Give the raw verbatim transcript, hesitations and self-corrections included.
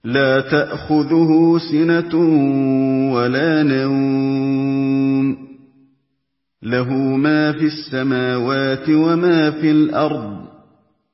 لَّا تَأْخُذُهُ سِنَةٌ وَلَا نَوْمٌ، لَّهُ مَا فِي السَّمَاوَاتِ وَمَا فِي الْأَرْضِ،